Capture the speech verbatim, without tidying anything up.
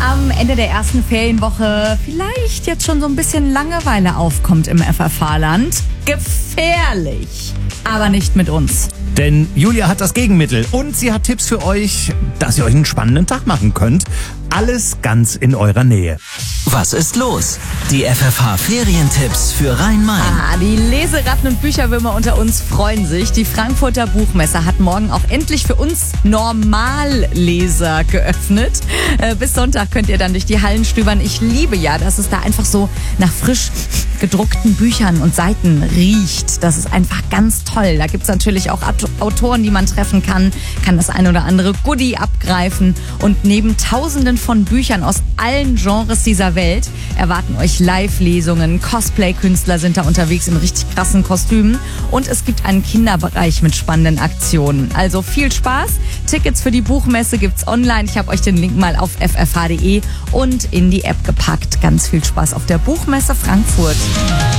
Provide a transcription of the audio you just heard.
am Ende der ersten Ferienwoche vielleicht jetzt schon so ein bisschen Langeweile aufkommt im F F H-Land. Gefährlich, aber nicht mit uns. Denn Julia hat das Gegenmittel und sie hat Tipps für euch, dass ihr euch einen spannenden Tag machen könnt. Alles ganz in eurer Nähe. Was ist los? Die F F H-Ferientipps für Rhein-Main. Ah, die Leseratten und Bücherwürmer unter uns freuen sich. Die Frankfurter Buchmesse hat morgen auch endlich für uns Normalleser geöffnet. Äh, bis Sonntag könnt ihr dann durch die Hallen stöbern. Ich liebe ja, dass es da einfach so nach frisch gedruckten Büchern und Seiten riecht. Das ist einfach ganz toll. Da gibt's natürlich auch Autoren, die man treffen kann, kann das ein oder andere Goodie abgreifen. Und neben Tausenden von Büchern aus allen Genres dieser Welt erwarten euch Live-Lesungen. Cosplay-Künstler sind da unterwegs in richtig krassen Kostümen. Und es gibt einen Kinderbereich mit spannenden Aktionen. Also viel Spaß. Tickets für die Buchmesse gibt's online. Ich habe euch den Link mal auf f f h punkt d e und in die App gepackt. Ganz viel Spaß auf der Buchmesse Frankfurt.